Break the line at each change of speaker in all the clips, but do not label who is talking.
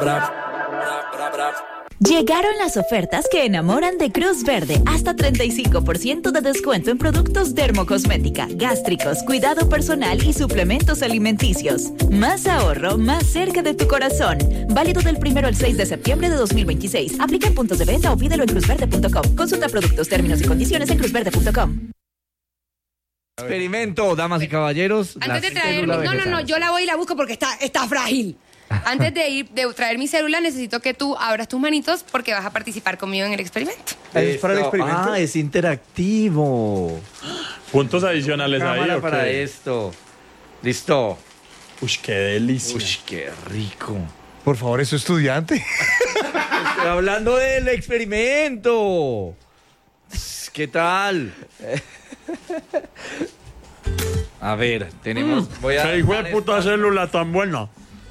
Llegaron las ofertas que enamoran de Cruz Verde. Hasta 35% de descuento en productos dermocosmética, gástricos, cuidado personal y suplementos alimenticios. Más ahorro, más cerca de tu corazón. Válido del 1 al 6 de septiembre de 2026. Aplica en puntos de venta o pídelo en cruzverde.com. Consulta productos, términos y condiciones en cruzverde.com.
Experimento, damas y caballeros.
Antes de traer... No, yo la voy y la busco porque está frágil. Antes de traer mi célula, necesito que tú abras tus manitos porque vas a participar conmigo en el experimento.
¿Es para el experimento?
Ah, es interactivo.
Puntos adicionales ahí.
Cámara para esto. Listo.
Uy, qué delicia.
Uy, qué rico.
Por favor, es su estudiante.
Estoy hablando del experimento. ¿Qué tal? A ver, tenemos... Voy a...
¡Qué hijo de puta célula tan buena!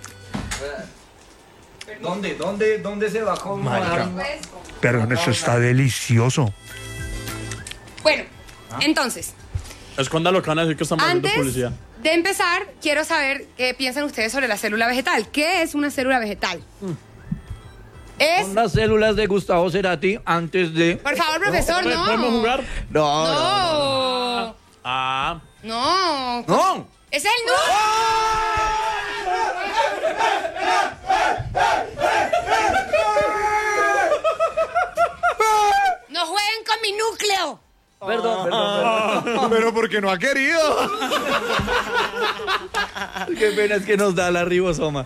¿Dónde se bajó?
Marica. Perdón, eso está delicioso.
Bueno, entonces,
Esconda lo que van a decir que estamos haciendo
antes
publicidad.
de empezar, quiero saber qué piensan ustedes sobre la célula vegetal. ¿Qué es una célula vegetal? Es...
Son las células de Gustavo Cerati antes de...
Por favor, profesor, no.
¿Podemos jugar?
No.
Ah.
No.
¡No!
¡Es el núcleo! ¡No jueguen con mi núcleo!
Perdón.
Pero porque no ha querido.
Qué pena es que nos da la ribosoma.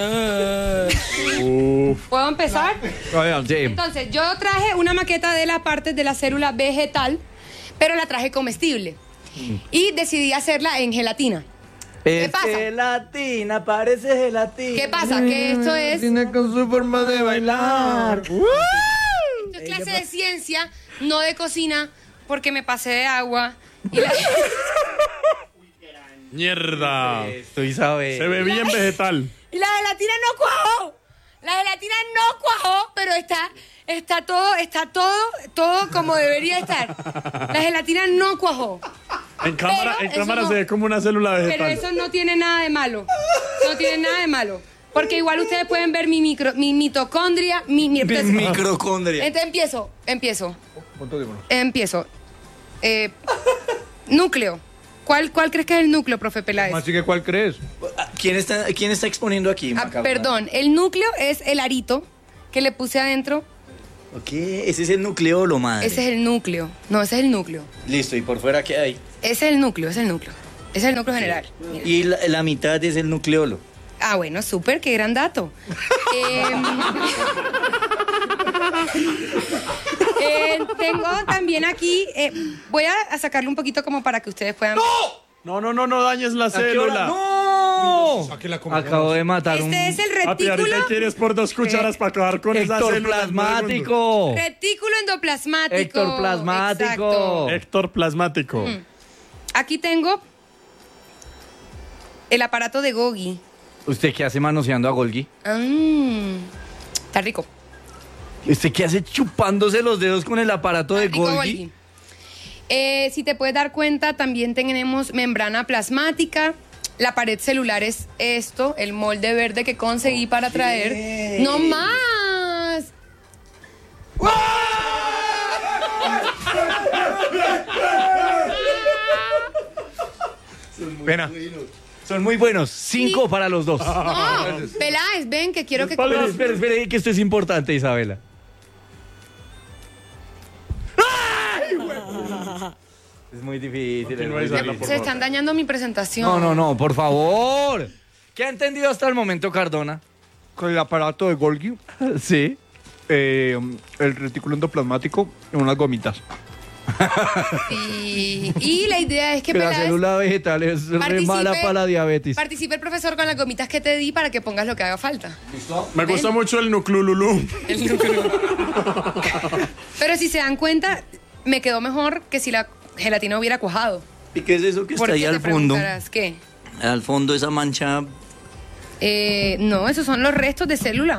¿Puedo empezar?
Sí.
Entonces, yo traje una maqueta de la parte de la célula vegetal, pero la traje comestible. Y decidí hacerla en gelatina. ¿Qué pasa?
Gelatina, parece gelatina.
¿Qué pasa? Que esto es...
Gelatina con su forma de bailar.
Esto es clase de ciencia, no de cocina, porque me pasé de agua. Y la...
¡Mierda!
Esto, Isabel.
Se ve bien vegetal.
Y la gelatina no cuajó. La gelatina no cuajó, pero está todo como debería estar. La gelatina no cuajó.
En cámara
no-
se ve como una célula vegetal.
Pero eso no tiene nada de malo. No tiene nada de malo. Porque igual ustedes pueden ver mi mitocondria,
Microcondria.
Entonces empiezo. Núcleo. ¿Cuál crees que es el núcleo, profe Peláez?
Así que, ¿cuál crees?
¿Quién está exponiendo aquí?
Perdón, el núcleo es el arito que le puse adentro.
Ok, ese es el nucleolo, madre.
Ese es el núcleo. No, ese es el núcleo.
Listo, ¿y por fuera qué hay?
Ese es el núcleo. Ese es el núcleo general. Mira.
Y la mitad es el nucleolo.
Ah, bueno, súper, qué gran dato. Tengo también aquí, voy a sacarle un poquito como para que ustedes puedan...
No dañes la
¿A qué hora?
célula.
¡No!
Sáquela como
Acabo de matar un
Este es el
Papi, ahorita
retículo...
quieres por 2 cucharas para acabar con esa célula.
ectoplasmático.
Retículo endoplasmático.
Ectoplasmático.
Exacto.
Héctor plasmático.
Aquí tengo el aparato de Golgi.
¿Usted qué hace manoseando a Golgi?
Está rico.
¿Usted qué hace chupándose los dedos con el aparato de
Está rico,
Golgi?
Si te puedes dar cuenta, también tenemos membrana plasmática. La pared celular es esto, el molde verde que conseguí para traer. ¡No más!
Pena.
Son muy buenos. 5
Sí.
para los dos.
No, Peláez, ven que quiero que...
Espere, que esto es importante, Isabela. Es muy difícil.
Continúa, Isabela, por
Se están dañando mi presentación.
No, por favor. ¿Qué ha entendido hasta el momento, Cardona?
Con el aparato de Golgi,
Sí.
el retículo endoplasmático y unas gomitas.
Y la idea es que
Que la
Peláez
célula vegetal es re mala para la diabetes.
participe el profesor con las gomitas que te di para que pongas lo que haga falta.
Me gusta mucho el nuclululú.
Pero si se dan cuenta, me quedó mejor que si la gelatina hubiera cuajado.
¿Y qué es eso que está
¿Por
ahí
qué
al
te
fondo?
preguntarás? ¿Qué?
Al fondo esa mancha.
No, esos son los restos de célula.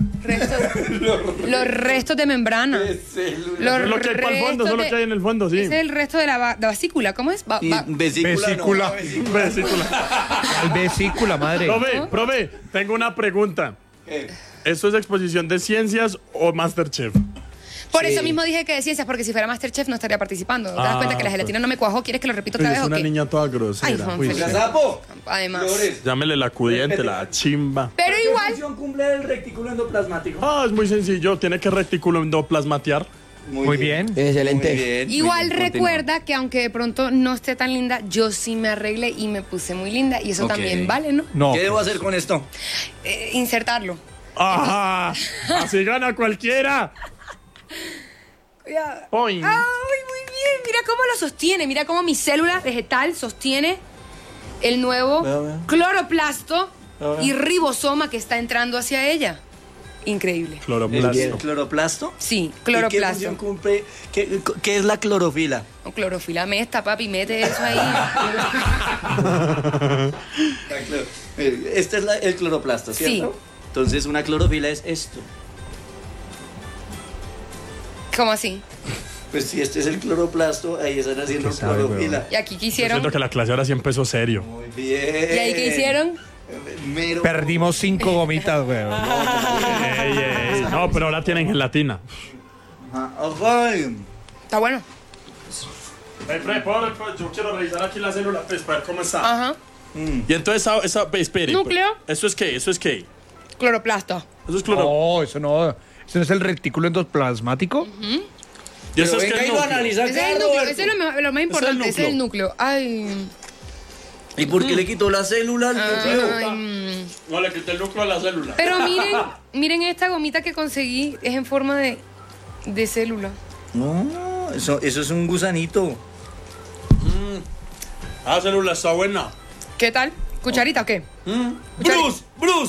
Los restos de membrana.
Eso es lo que hay para el fondo, eso es lo que hay en el fondo, sí.
Ese es el resto de la vesícula. ¿Cómo es?
Vesícula.
Vesícula.
Vesícula, madre.
Profe, tengo una pregunta. ¿esto es exposición de ciencias o Masterchef?
Por eso mismo dije que de ciencias, porque si fuera Masterchef no estaría participando. ¿Te das cuenta que la gelatina no me cuajó? ¿Quieres que lo repita otra vez
Es
o
una
qué?
niña toda grosera.
Ay, Juan
Uy,
Felipe.
sí.
¡Sapo!
Además.
Flores.
Llámele la acudiente, la chimba.
Pero
¿Qué
igual,
función cumple el retículo endoplasmático?
Ah, es muy sencillo. Tiene que reticulo endoplasmatear.
Muy bien.
Excelente.
Muy bien.
igual
Continúa.
recuerda que aunque de pronto no esté tan linda, yo sí me arreglé y me puse muy linda. Y eso
Ok.
también vale, ¿no?
No.
¿Qué debo hacer con esto?
Insertarlo.
¡Ajá! ¡Así gana cualquiera!
Cuidado.
Oin.
¡Ay, muy bien! Mira cómo lo sostiene. Mira cómo mi célula vegetal sostiene el nuevo
Vea.
cloroplasto y ribosoma que está entrando hacia ella. Increíble.
Cloroplasto.
¿Cloroplasto?
Sí,
¿Y qué
cloroplasto.
función cumple? ¿Qué es la clorofila?
No, clorofila mesta, papi, mete eso ahí.
Este es el cloroplasto, ¿cierto?
Sí.
Entonces una clorofila es esto.
¿Cómo así?
Pues si este es el cloroplasto, ahí están haciendo
sabe,
clorofila.
¿Y aquí qué
Yo
hicieron?
siento que la clase ahora sí empezó serio.
Muy bien.
¿Y ahí qué hicieron?
Mero.
Perdimos 5 gomitas, weón.
Ey, ey, no, pero ahora tienen gelatina.
Ajá.
Está bueno.
Yo quiero revisar aquí la célula pues, para ver cómo está.
Ajá.
Y entonces espere.
Núcleo.
¿Eso es qué? ¿Eso es qué?
Cloroplasto.
Eso es cloroplasto.
No, eso no. ¿Eso no es el retículo endoplasmático?
¿Y eso
Pero
es qué?
venga y lo analiza
Ese es
acá,
el núcleo.
Roberto.
Ese es lo más importante. Ese es el núcleo. Ay.
¿Y por qué le quitó la célula al núcleo?
Ay.
No, le quité el núcleo a la célula.
Pero miren esta gomita que conseguí. Es en forma de célula.
No, eso es un gusanito.
La célula está buena.
¿Qué tal? ¿Cucharita o qué?
Bruce.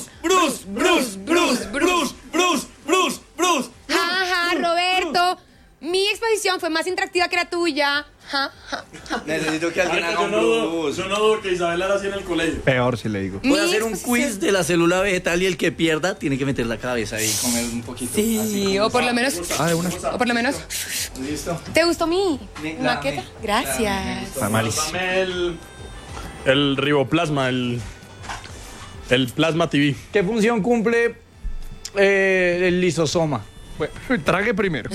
Ajá, Roberto. Mi exposición fue más interactiva que la tuya. Ja, ja.
Necesito que alguien haga un
Yo
Bruce.
no dudo que Isabel era así en el colegio.
Peor si le digo.
Voy a
Mi
hacer un
exposición-
quiz de la célula vegetal y el que pierda tiene que meter la cabeza ahí y comer un poquito. Así
Sí,
como
o por lo menos. O por lo menos.
está. ¿Listo?
¿Te gustó mi
Dame,
maqueta?
dame,
Gracias.
Está malísimo.
Dame el riboplasma, el plasma TV.
¿Qué función cumple el lisosoma?
Bueno, trague primero.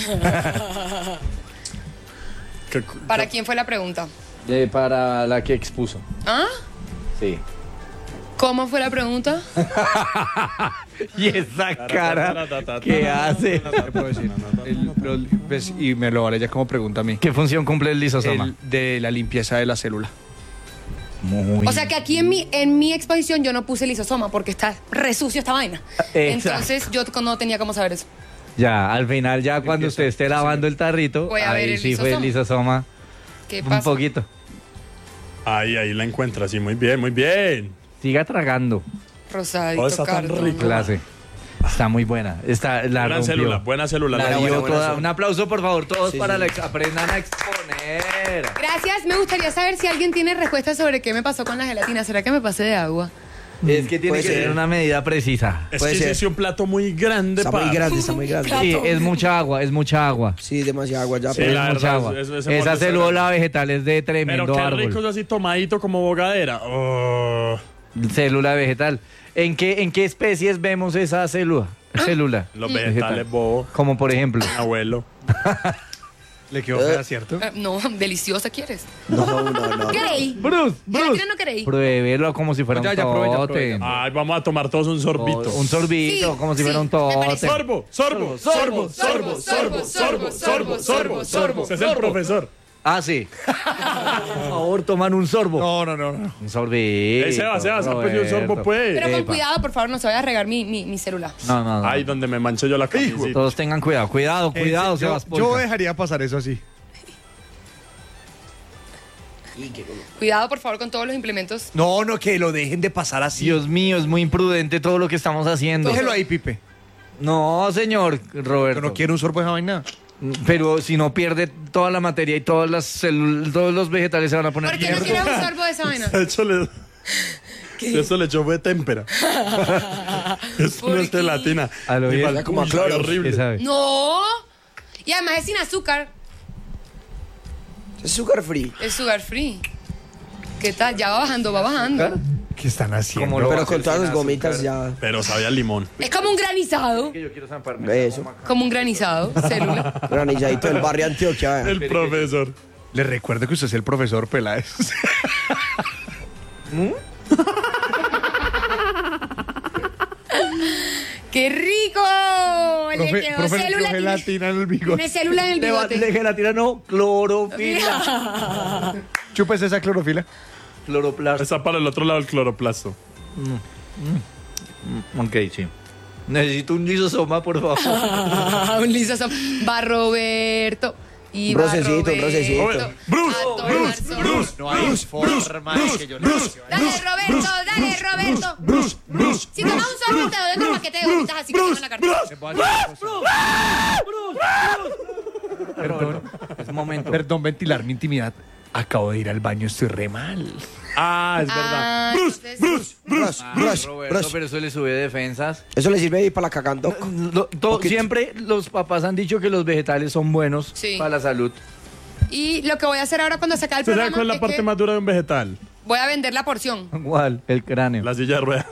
¿Para quién fue la pregunta?
Para la que expuso.
¿Ah?
Sí.
¿Cómo fue la pregunta?
Y esa cara que hace. ¿Qué puedo decir? Pues, y me lo vale ya como pregunta a mí.
¿Qué función cumple el lisosoma?
El de la limpieza de la célula.
Muy
O sea que aquí en mi exposición yo no puse lisosoma porque está re sucio esta vaina.
Exacto.
Entonces yo no tenía cómo saber eso.
Ya, al final, ya cuando usted esté lavando el tarrito,
Voy a ver
ahí
el
sí fue el lisosoma.
¿Qué
Un
pasa?
poquito.
Ahí la encuentra, sí, muy bien, muy bien.
Siga tragando.
Rosadito,
Oh, está tan
cartón.
rico.
Clase. Está muy buena. Está, la rompió.
Buena célula.
La
La
dio
dio
toda. Un aplauso, por favor, todos para la aprendan a exponer.
Gracias. Me gustaría saber si alguien tiene respuesta sobre qué me pasó con la gelatina. ¿Será que me pasé de agua?
Es que tiene
Puede
que
ser.
ser una medida precisa.
Es
Puede
que
ser.
ese es un plato muy grande,
Está
pa.
muy grande, está muy grande.
Sí, es mucha agua, es mucha agua.
Sí, demasiada agua ya.
Sí,
pero-
la
Es mucha
verdad,
agua.
ese
Esa
molde está
célula vegetal es de
Pero
tremendo
qué
árbol.
rico es así tomadito como bogadera. Oh,
Célula vegetal. ¿En qué especies vemos esa célula? Célula.
los
Vegetal.
vegetales bobos.
Como por ejemplo.
Mi abuelo.
Le quedó fea, ¿cierto?
No, deliciosa quieres.
No.
¿Queréis?
Bruce,
¿Gelatina no queréis?
Pruébelo como si fuera
Ya,
un
ya, pruebe, ya,
tote.
pruebe, ya.
Ay, vamos a tomar todos un sorbito.
Un sorbito,
Sí,
como si
sí,
fuera un
me
tote.
parece.
Sorbo. Ese es el profesor.
Ah, sí. Por favor, toman un sorbo.
No.
Un sorbito.
Ey, Sebas, pues un sorbo, pues.
Pero con
Epa.
cuidado, por favor, no se vaya a regar mi célula.
No.
Ay, donde me manché yo la camisita.
Todos tengan cuidado. Cuidado,
Yo
Sebas.
dejaría pasar eso así.
Cuidado, por favor, con todos los implementos.
No, que lo dejen de pasar así.
Dios mío, es muy imprudente todo lo que estamos haciendo.
Déjelo ahí, Pipe.
No, señor Roberto.
Yo no quiero un sorbo de esa vaina.
Pero si no pierde toda la materia y todas las células, todos los vegetales se van a poner
¿Por qué no quieres un sorbo de esa vaina?
Eso le echó fue témpera. Eso no es
qué?
gelatina.
A lo
Ni
bien.
mal-
Como a
Uy,
cloro.
horrible.
¿Qué sabe?
No. Y además es sin azúcar.
Es sugar free.
Es sugar free. ¿Qué tal? Ya va bajando.
¿Qué están haciendo?
Como lo
Pero
va a
con
hacer
todas
sin
las gomitas
azúcar?
ya.
Pero sabía a limón.
Es como un granizado.
Que yo quiero zamparme.
Eso.
Como un granizado, célula.
Granilladito del barrio Antioquia.
El profesor.
Les recuerdo que usted es el profesor Peláez.
¡Qué rico! Le quedó
profe,
célula.
le dio gelatina en el bigote.
Tiene célula en el bigote.
De gelatina no, clorofila.
Chúpese esa clorofila.
Cloroplasto.
Está para el otro lado el cloroplasto.
Ok, sí. Necesito un lisosoma, por favor.
Un lisosoma. Va Roberto. Y
Un
va
brocecito, un
Roberto
brocecito.
Bruce.
No hay forma de que yo le
Dale, Roberto, dale, Roberto. Si tomas un sorbo, te doy otro paquete de gomitas así que tengo en la cartera.
Perdón, es un momento.
Perdón, ventilar mi intimidad. Acabo de ir al baño, estoy re mal.
Ah, es verdad.
Entonces,
Roberto, pero eso le sube defensas.
Eso le sirve ahí para la cagando.
Siempre los papás han dicho que los vegetales son buenos
Sí.
para la salud.
y lo que voy a hacer ahora cuando se acabe el
¿Usted sabe
programa
cuál es la
es
parte
que
más dura de un vegetal?
voy a vender la porción.
¿Cuál? El cráneo.
La silla de ruedas.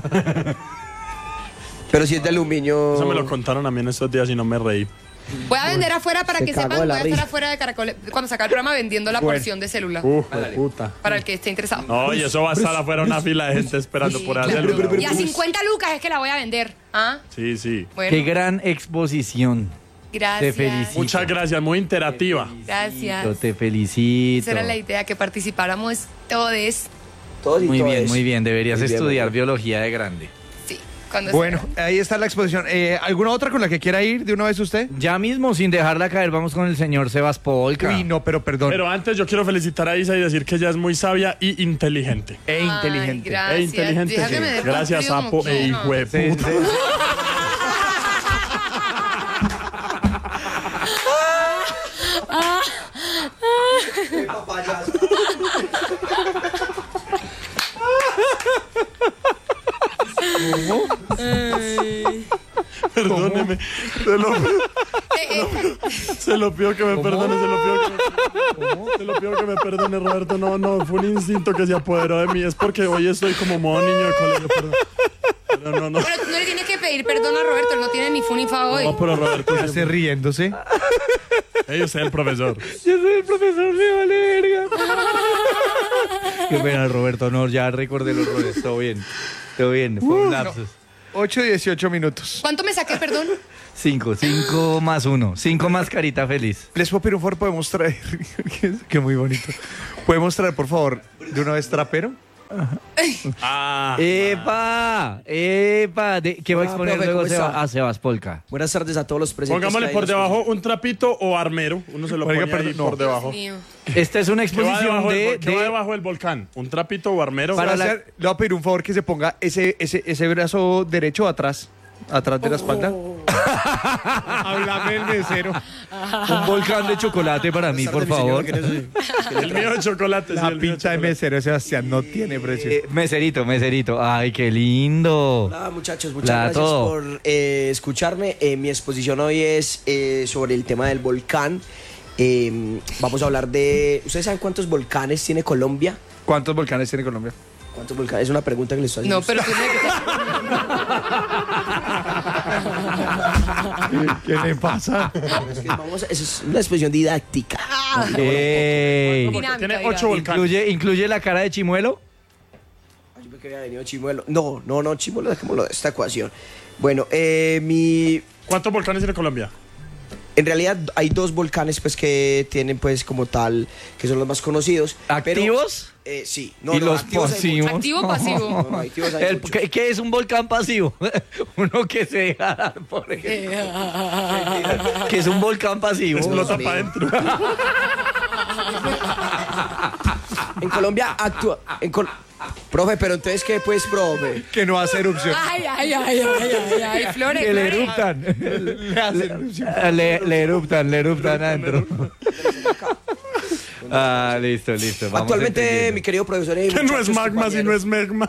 Pero si es de aluminio.
Eso me lo contaron a mí en estos días y no me reí.
Voy a vender afuera para
Se
que
cagó
sepan.
de la
Voy a estar
risa.
afuera de Caracol cuando se acabe el programa vendiendo la porción de célula.
Puta.
Para el que esté interesado.
No, y eso va a estar afuera una fila de gente esperando
Sí,
por
claro.
hacerlo.
Y a 50 lucas es que la voy a vender. ¿Ah?
Sí, sí.
Bueno,
Qué gran exposición.
gracias.
Te felicito.
Muchas gracias, muy interactiva.
Gracias.
Te felicito.
Esa era la idea, que participáramos todos.
Todos y
Muy bien,
todes.
muy bien. Deberías
Muy bien,
estudiar
muy bien.
biología de grande.
Sí. Cuando
Bueno,
sea.
ahí está la exposición. ¿Alguna otra con la que quiera ir de una vez usted?
Ya mismo, sin dejarla caer, vamos con el señor Sebas Polka.
Uy, no, pero perdón.
Pero antes yo quiero felicitar a Isa y decir que ella es muy sabia y inteligente.
E inteligente.
Ay, gracias.
E inteligente,
Deja que
sí.
me dé
Gracias,
frío
sapo
como
e
quiera.
hijo de
Sí,
puta.
sí.
Perdóneme. Se lo pido que me perdone, se lo pido que me perdone, Roberto. No, fue un instinto que se apoderó de mí. Es porque hoy estoy como modo niño de colegio, perdón. Pero no.
Pero tú no le tienes que pedir perdón a Roberto, él no tiene ni fu ni fa hoy.
No, pero Roberto,
Hace riéndose.
ellos es el profesor.
Yo soy el profesor, me vale verga. Qué pena, Roberto. No, ya recordé los roles. Todo bien. Todo bien. Fue un lapsus.
8:18 minutos.
¿Cuánto me saqué, perdón?
5 más 1. 5 más carita feliz.
Les puedo pedir un favor, podemos traer. Qué muy bonito. ¿Podemos traer, por favor, de una vez trapero?
Ah.
¡Epa! ¿Qué va a exponer
profe,
luego
¿cómo está?
a Sebas Polka?
Buenas tardes a todos los presentes.
Pongámosle
que hay
por
en la
debajo un trapito o armero. Uno se lo
Oiga,
pone ahí
pero no.
por debajo.
Dios mío.
Esta es una
¿Qué va
exposición
debajo,
de...
¿qué va debajo del volcán? ¿Un trapito o armero?
Para la-
Le voy a pedir un favor que se ponga ese brazo derecho atrás de la espalda. Háblame el mesero.
Un volcán de chocolate para mí, por favor.
El mío de chocolate. sí,
La
el mío de
pincha de
chocolate.
mesero, Sebastián, no tiene precio.
Meserito. Ay, qué lindo.
Nada, muchachos, muchas
Nada,
gracias
todo.
por escucharme. Mi exposición hoy es sobre el tema del volcán. Vamos a hablar de... ¿Ustedes saben cuántos volcanes tiene Colombia?
¿Cuántos volcanes tiene Colombia?
¿Cuántos volcanes? Es una pregunta que les estoy haciendo.
No, pero tiene que
¿Qué le pasa?
Eso es una exposición didáctica.
Ey.
Dinámica,
Tiene
dinámica.
8 volcanes.
¿Incluye la cara de Chimuelo?
Ay, yo pensé que había venido Chimuelo. No, Chimuelo, dejémoslo de esta ecuación. Bueno,
¿Cuántos volcanes tiene Colombia?
en realidad hay dos volcanes pues que tienen pues como tal, que son los más conocidos.
¿Activos?
Pero, sí.
¿Y los
activos hay
pasivos?
muchos.
¿Activo o pasivo?
No, activos hay muchos.
¿Qué es un volcán pasivo? Uno que se deja dar, por ejemplo. ¿Qué es un volcán pasivo?
Explota
amigo.
para adentro.
En Colombia actúa... Profe, pero entonces, ¿qué pues, profe?
Que no hace erupción.
Ay, Flores.
Que le
Flores.
eruptan.
Le hace erupción.
Le eruptan adentro. Listo. Vamos
Actualmente,
entendiendo.
mi querido profesor...
Que no es magma, sino es megma.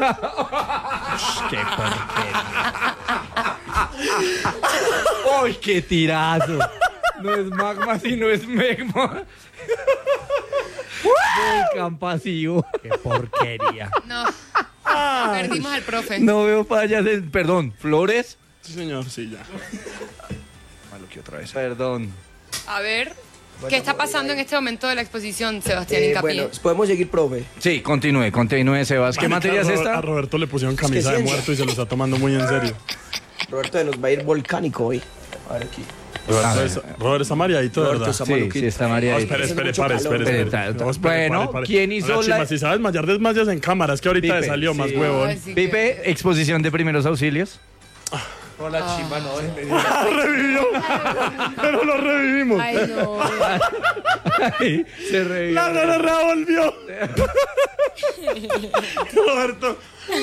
¡Ay, qué tirazo! No es magma, sino es megma. Volcán pasivo.
Qué porquería.
No. Perdimos al profe.
No veo fallas perdón, ¿flores?
Sí, señor, sí, ya.
Malo que otra vez. Perdón.
A ver, ¿qué está pasando en este momento de la exposición, Sebastián Incapié?
Bueno, podemos seguir, profe.
Sí, continúe, Sebas. ¿Qué materia es esta?
A Roberto le pusieron camisa
que
de
ciencia.
muerto y se lo está tomando muy en serio.
Roberto nos va a ir volcánico hoy. A ver aquí.
Robert está mareadito, de
Roberto
verdad.
está
Sí,
maluquito.
sí, está
No,
mareadito.
espere,
Hace mucho calor.
Espere.
No,
Bueno, ¿quién hizo
Hola,
la-
chima, si sabes desmayar, desmayas en cámara. Es que ahorita
Pipe,
te salió más
sí.
huevón.
Ay, sí que-
Pipe, exposición de primeros auxilios.
Hola, chimba, no.
Revivió. Pero lo revivimos.
Ay, no.
Ay, se revivió.
La revolvió. Roberto.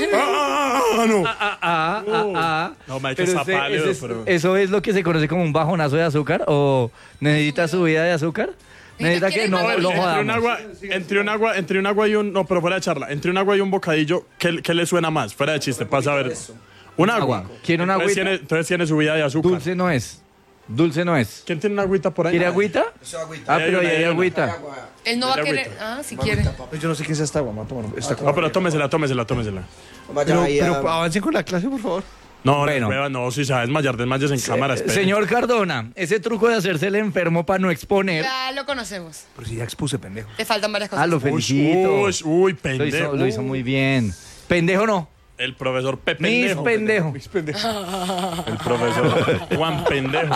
No. No, me ha hecho
Pero
esa pálido, pero...
¿Eso es lo que se conoce como un bajonazo de azúcar? ¿O necesita subida de azúcar? ¿Necesita que no lo jodamos?
Entre un agua y un... No, pero fuera de charla. Entre un agua y un bocadillo, ¿qué le suena más? Fuera de chiste, pasa a ver. Un agua.
¿Quiere una agüita?
Entonces tiene subida de azúcar.
Dulce no es. Dulce no es.
¿Quién tiene una agüita por ahí?
¿Quiere agüita? Ah,
Ahí hay
pero
una,
ahí hay
ahí hay una.
agüita.
Él no va a
Dale
querer.
agüita.
Ah, si quiere.
Yo no sé qué es esta agua, vamos a tomar esta
No, pero tómesela.
Vaya ahí a-
avancen con la clase, por favor.
No,
Bueno.
prueba, no, si sabes desmayes en cámara, espere.
Señor Cardona, ese truco de hacerse el enfermo para no exponer.
Ya lo conocemos.
Pero si ya expuse, pendejo.
Te faltan varias cosas.
Ah, lo felicito.
Uy,
Lo
pendejo.
lo hizo muy bien. Pendejo no.
El profesor Pepe
Mis
Pendejo.
pendejo.
El profesor Juan Pendejo.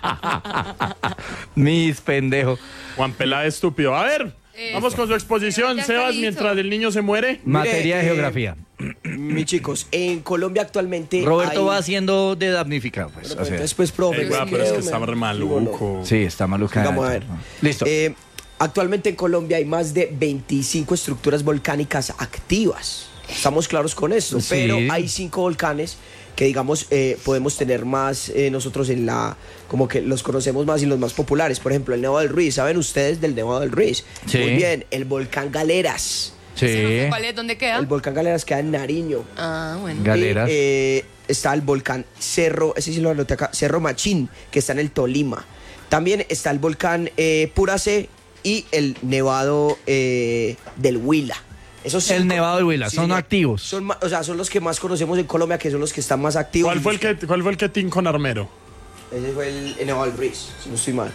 Mis pendejo.
Juan Pelá estúpido. A ver, vamos con su exposición,
Ya está
Sebas,
listo.
mientras el niño se muere.
Materia de
eh,
geografía.
Mis chicos, en Colombia actualmente
Roberto
hay-
va haciendo de damnificado. Pues,
Bueno,
o sea,
entonces, pues, profe.
Ey, weá, pero es que está re
Sí,
maluco.
sí, está maluca.
Vamos a ver.
Listo.
Actualmente en Colombia hay más de 25 estructuras volcánicas activas. Estamos claros con esto,
Sí.
pero hay 5 volcanes que, digamos, podemos tener más nosotros en la... Como que los conocemos más y los más populares. Por ejemplo, el Nevado del Ruiz. ¿Saben ustedes del Nevado del Ruiz?
Sí.
Muy bien. El volcán Galeras.
Sí.
¿Cuál es? ¿Dónde queda?
El volcán Galeras queda en Nariño.
Ah, bueno.
Galeras.
Y, está el volcán Cerro, ese sí lo anoté acá, Cerro Machín, que está en el Tolima. También está el volcán Puracé y el Nevado del Huila. Esos
El
cinco-
Nevado del Huila, son
señor.
activos.
Son, o sea, son los que más conocemos en Colombia, que son los que están más activos.
¿Cuál fue el que tin con Armero?
Ese fue el Nevado del Ruiz, si no estoy mal.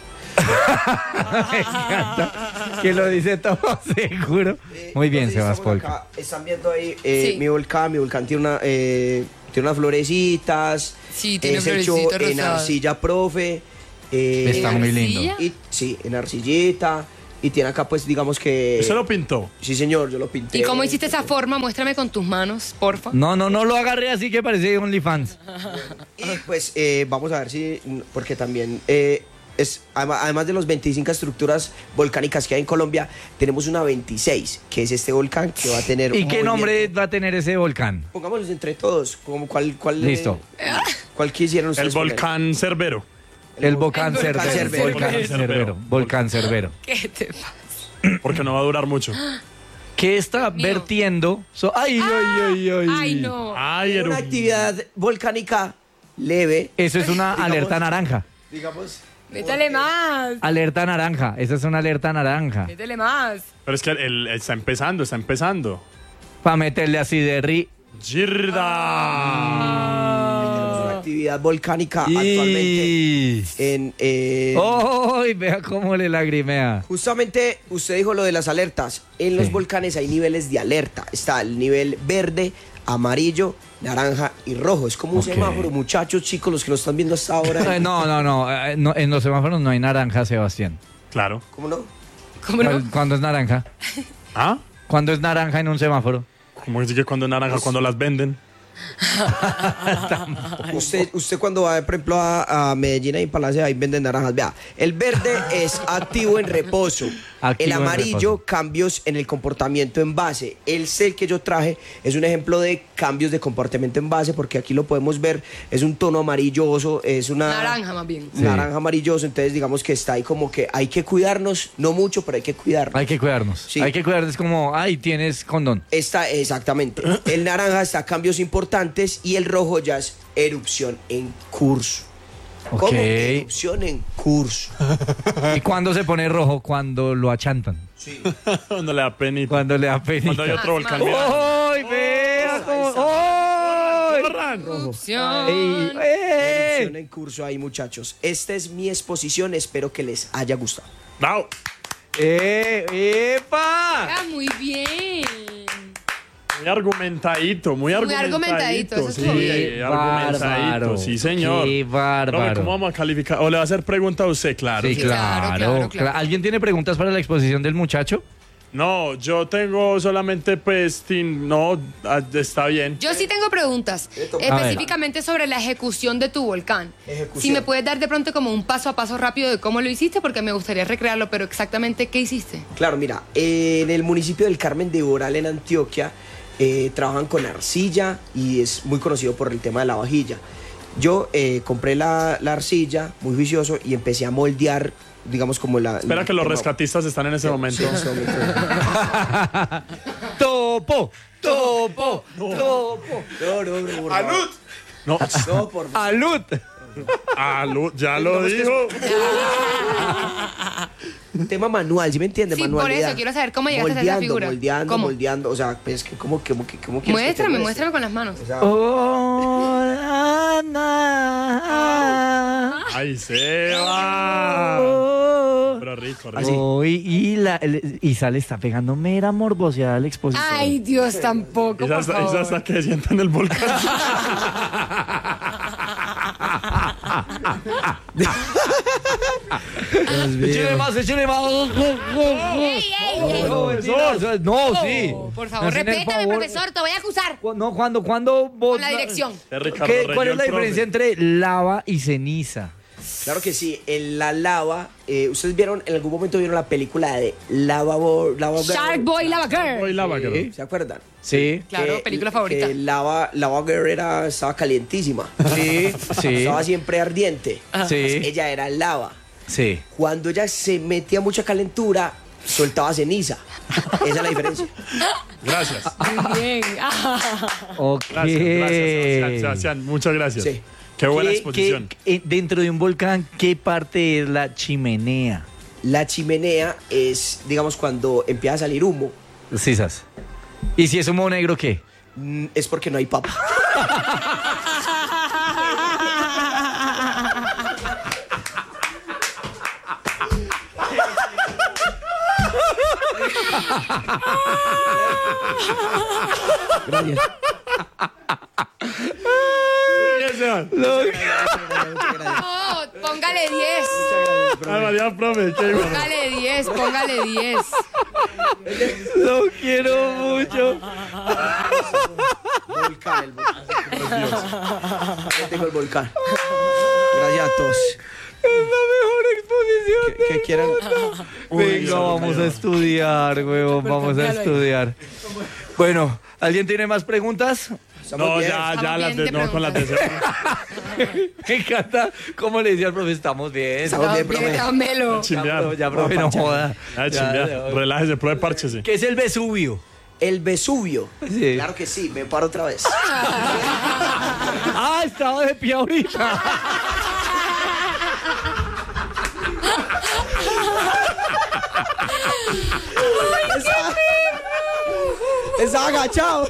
Me encanta que lo dice todo seguro. Muy bien,
Entonces,
Sebas
estamos
Polka.
acá, están viendo ahí
Sí.
mi volcán tiene unas florecitas.
Sí, tiene
es hecho
florecitas
en
rosadas.
arcilla, profe.
Está muy lindo.
¿Arcilla?
Y, sí, en arcillita. Y tiene acá, pues, digamos que...
¿Usted lo pintó?
Sí, señor, yo lo pinté.
¿Y cómo hiciste esa forma? Muéstrame con tus manos, porfa.
No lo agarré así que parece OnlyFans.
Y pues vamos a ver si... Porque también además de los 25 estructuras volcánicas que hay en Colombia, tenemos una 26, que es este volcán que va a tener...
¿Y
un
qué nombre
movimiento.
va a tener ese volcán?
Pongámoslos entre todos. Como ¿cuál
Listo.
¿Cuál quisieron
El
ustedes poner?
volcán Cerbero.
El volcán
volcán
Cerbero.
Cerbero.
Volcán Cerbero. Volcán Cerbero.
¿Qué te pasa?
Porque no va a durar mucho.
¿Qué está
Mío.
vertiendo? Ay.
Ay, no.
Ay,
Una actividad volcánica leve.
Eso es una
Digamos-
alerta naranja.
Digamos...
Métele más.
Alerta naranja. Esa es una alerta naranja.
Métele más.
Pero es que él está empezando.
Para meterle así de
¡Girda!
Una actividad volcánica actualmente en...
¡Ay! Vea cómo le lagrimea.
Justamente usted dijo lo de las alertas. En los volcanes hay niveles de alerta. Está el nivel verde, amarillo, naranja y rojo. Es como un
Ok.
semáforo, muchachos, chicos, los que lo están viendo hasta ahora.
No. En los semáforos no hay naranja, Sebastián.
Claro.
¿Cómo no?
¿Cómo no?
¿Cuándo es naranja?
¿Ah?
¿Cuándo es naranja en un semáforo?
¿Cómo que sigue cuando naranja? Cuando las venden.
Usted cuando va, por ejemplo, a Medellín y Palacio, ahí venden naranjas. Vea, el verde es activo en reposo.
Activo
El
en
amarillo,
reposo.
cambios en el comportamiento en base. El cel que yo traje es un ejemplo de cambios de comportamiento en base, porque aquí lo podemos ver, es un tono amarilloso, es una...
Naranja, más bien.
Sí.
Naranja amarilloso, entonces digamos que está ahí como que hay que cuidarnos, no mucho, pero hay que cuidarnos.
Hay que cuidarnos.
Sí.
Hay que cuidarnos como, ay, tienes condón.
Está, exactamente. El naranja está cambios importantes y el rojo ya es erupción en curso. ¿Cómo?
Ok.
Erupción en curso.
¿Y cuándo se pone rojo? Cuando lo achantan.
Cuando le da penita.
Cuando le da pena.
Cuando hay otro volcán.
Más.
mira.
¡Ay, vea
volcán.
Erupción.
Erupción en curso ahí, muchachos. Esta es mi exposición, espero que les haya gustado.
Bravo.
¡Epa!
Ah, muy bien.
Muy argumentadito, muy argumentadito.
eso
Sí,
estuvo bien.
argumentadito,
Bárbaro.
sí, señor.
Qué bárbaro.
Profe, ¿cómo vamos a calificar? ¿O le va a hacer pregunta a usted? Claro.
Sí, claro. ¿Alguien tiene preguntas para la exposición del muchacho?
No, yo tengo solamente, pues, está bien.
Yo sí tengo preguntas, específicamente sobre la ejecución de tu volcán.
Ejecución.
Si me puedes dar de pronto como un paso a paso rápido de cómo lo hiciste, porque me gustaría recrearlo, pero exactamente qué hiciste.
Claro, mira, en el municipio del Carmen de Boral, en Antioquia, trabajan con arcilla y es muy conocido por el tema de la vajilla. Yo compré la arcilla, muy juicioso, y empecé a moldear, digamos, como la...
Espera que los rescatistas están en ese momento.
Sí, en ese momento.
¡Topo!
No,
¡Alud! No,
No, por favor.
¡Alud!
ya lo dijo.
Un tema manual, ¿sí me entiendes?
Sí, por
Manualidad.
eso, quiero saber cómo llegaste a esa figura.
Moldeando.
¿Cómo?
O sea, pues, ¿cómo quieres que te
Muéstrame
muestre?
con las manos.
O sea,
¡Ay, Seba! Pero rico.
Y Sal está pegando mera morbosidad a la exposición.
Ay, Dios, tampoco, por
Esa
favor.
hasta que sienta en el volcán.
Échale más. No, sí.
Por favor, respétame, profesor, te voy a acusar.
No, cuando vos...
Con la dirección.
¿Cuál es la diferencia entre lava y ceniza?
claro que sí, en la lava, ustedes vieron, en algún momento vieron la película de Lava Girl.
Shark Boy Lava Girl.
Hoy lava,
Sí.
¿Se acuerdan?
Sí.
Claro, película favorita.
Que Lava Girl estaba calientísima.
Sí.
Estaba siempre ardiente.
Sí.
Ella era lava.
Sí.
Cuando ella se metía mucha calentura, soltaba ceniza. Esa es la diferencia.
Gracias.
Muy bien.
Ok.
Gracias, Sebastián. Muchas gracias.
Sí.
Qué buena exposición.
Dentro de un volcán, ¿qué parte es la chimenea?
La chimenea es, digamos, cuando empieza a salir humo,
Sisas. ¿Y si es humo negro, qué?
es porque no hay papa. Gracias.
Bien, Sebas.
No, póngale 10.
Ay, María, profe, qué bueno.
Póngale 10.
Lo quiero mucho.
Volcán, el volcán. Yo tengo el volcán. Gracias a todos.
Es la mejor exposición.
¿Qué quieran?
Venga, vamos a estudiar, huevón, vamos a estudiar. Bueno, ¿alguien tiene más preguntas?
No,
bien.
ya,
Estamos
las
bien
de,
de
no, con las de
Me encanta cómo le decía al profe, estamos bien.
Estamos bien, profe.
Dámelo.
chimbear.
Ya, profe, no joda.
Ya, chimbear. Relájese, profe, párchese.
¿Qué es el Vesubio?
El Vesubio.
Sí.
Claro que sí, me paro otra vez.
Ah, estaba de pie ahorita.
Estaba agachado.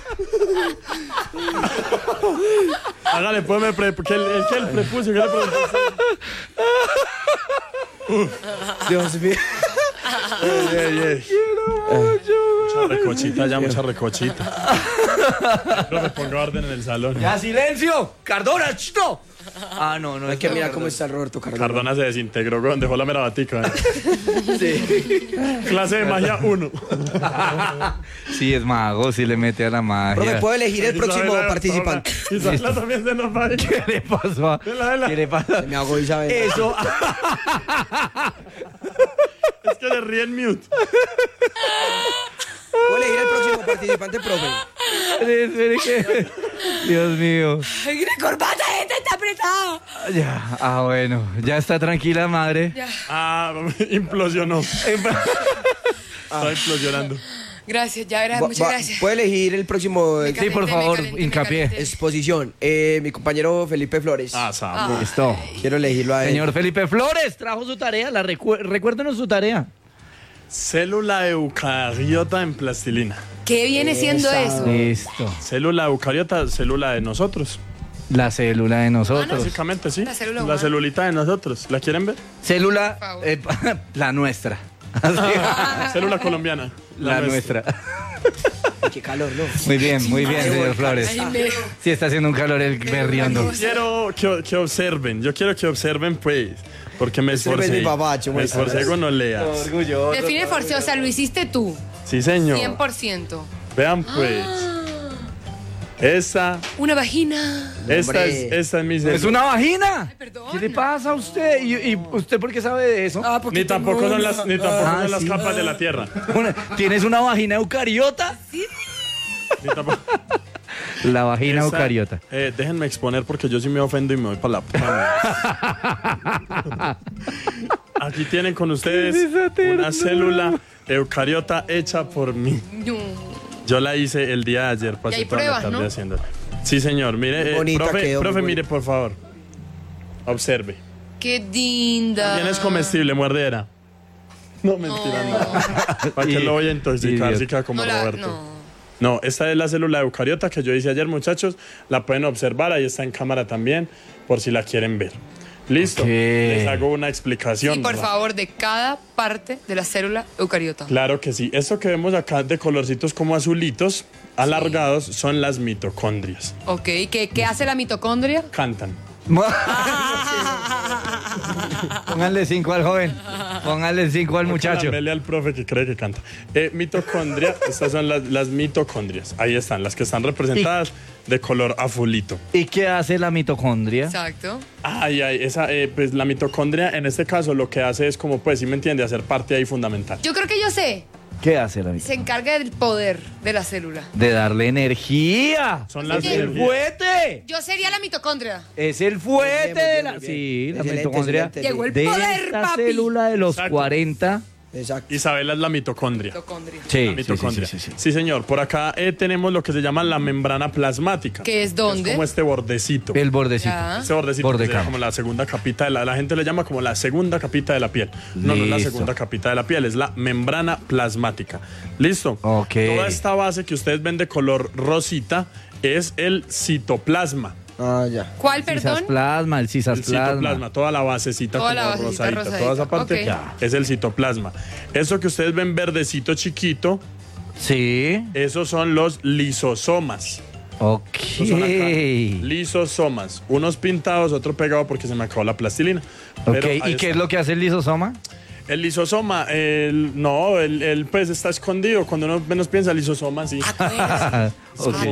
Hágale, pues, el prepucio, ¿qué le preguntaste?
Dios mío.
Mucha recochita, mucha recochita. Profe, ponga orden en el salón.
¡Ya, silencio! ¡Cardona, chito! Ah, no,
Hay que mirar cómo está el Roberto Cardona.
Cardona se desintegró, weón, dejó la mera batica.
Sí.
Clase de magia 1.
Sí, es mago, sí le mete a la magia.
Profe, ¿puedo elegir el próximo participante?
Isabela también se nos va a ir.
¿Qué le pasó?
Vela.
¿Qué le pasa?
Me hago Isabela.
Eso.
Es que le ríe en mute.
¿Puedo elegir el próximo participante, profe?
Espere que... Dios mío.
¡Ay, la corbata esta está apretada!
Ya, bueno. Ya está tranquila, madre.
Ya.
Implosionó. Está implosionando.
Gracias, ya verás, muchas gracias.
¿Puedo elegir el próximo
Me
Sí,
calenté,
por favor,
me
hincapié.
calenté.
exposición? Mi compañero Felipe Flores.
Samu.
Listo.
Quiero elegirlo a él.
Señor Felipe Flores, trajo su tarea. Recuérdenos su tarea.
Célula eucariota en plastilina.
¿Qué viene siendo eso?
Listo.
Célula eucariota, célula de nosotros.
La célula de nosotros.
Básicamente, sí.
La célula
La
humana.
celulita de nosotros. ¿La quieren ver?
Célula,
Por favor.
la nuestra.
Célula colombiana.
La nuestra.
Qué calor, ¿no?
Muy bien, señor Flores.
Ay, me-
Sí, está haciendo un calor el berriondo.
Quiero que observen. Yo quiero que observen, pues. Porque me
Observen
esforcé.
mi babacho,
Me
muestra.
esforcé con oleas.
Orgulloso.
Define forceo, o sea, lo hiciste tú.
Sí, señor.
100%.
Vean, pues. Esa.
Una vagina.
Hombre.
Esta es mi
¿Es
célula.
una vagina?
Perdón.
¿Qué le pasa a usted? ¿Y usted por qué sabe de eso?
Ni tampoco son las, son las
sí.
capas de la tierra.
¿Tienes una vagina eucariota?
Ni tampoco-
La vagina
Esa-
eucariota.
Déjenme exponer porque yo sí me ofendo y me voy para la puta. Aquí tienen con ustedes una célula eucariota hecha por mí.
No.
Yo la hice el día de ayer,
Y
pasé
hay
toda la
pruebas,
tarde
¿no?
haciéndola. Sí, señor, mire,
Muy bonita quedó,
profe,
muy
mire, por favor. Observe.
Qué linda.
También es comestible, muerdera. No, mentira, no. ¿Para qué lo voy a intoxicar
Idiota.
si queda como
No la-
Roberto?
no.
No, esta es la célula eucariota que yo hice ayer, muchachos. La pueden observar, ahí está en cámara también, por si la quieren ver. Listo,
Ok.
les hago una explicación.
Sí, por favor, de cada parte de la célula eucariota.
Claro que sí. Esto que vemos acá de colorcitos como azulitos, alargados, son las mitocondrias.
Ok, ¿qué hace la mitocondria?
Cantan.
Pónganle 5 al joven. Pónganle 5 al muchacho.
Dale al profe que cree que canta. Mitocondria, estas son las mitocondrias. Ahí están, las que están representadas de color azulito.
¿Y qué hace la mitocondria?
Exacto.
Pues la mitocondria en este caso lo que hace es como, pues, si me entiende, hacer parte ahí fundamental.
Yo creo que yo sé.
¿Qué hace la mitocondria?
Se encarga del poder de la célula.
De darle energía.
Son las
¡Es el
energías.
fuete!
Yo sería la mitocondria.
Es el fuete
Muy bien,
de la...
muy bien.
Sí, la
Excelente,
mitocondria.
excelente,
Llegó el
De
poder,
esta
papi.
célula de los
Exacto.
40.
Exacto.
Isabela es la mitocondria.
Mitocondria.
Sí,
La mitocondria.
sí.
Sí, señor. Por acá tenemos lo que se llama la membrana plasmática.
¿Qué es dónde?
Es como este bordecito.
El bordecito.
Ya.
Este bordecito
Borde
que sería
cama.
como la segunda capita de la gente le llama como la segunda capita de la piel. No es la
Listo.
segunda capita de la piel, es la membrana plasmática. ¿Listo?
Ok.
Toda esta base que ustedes ven de color rosita es el citoplasma.
Ah, ya.
¿Cuál, perdón?
Cisasplasma, el
El
cisasplasma.
citoplasma, toda la basecita
Toda
como
la basecita
rosadita, toda esa parte
rosadita,
ok.
es el citoplasma. Eso que ustedes ven verdecito chiquito,
Sí.
esos son los lisosomas.
Ok.
Esos son acá, lisosomas. Unos pintados, otro pegado porque se me acabó la plastilina.
Ok,
Pero
¿y
ahí
qué
está.
es lo que hace el lisosoma?
El lisosoma, el pues está escondido. Cuando uno menos piensa, el lisosoma, sí.
Ok.